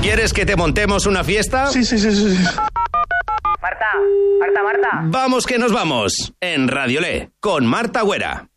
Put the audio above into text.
¿Quieres que te montemos una fiesta? Sí. Marta. Vamos que nos vamos. En Radiolé, con Marta Güera.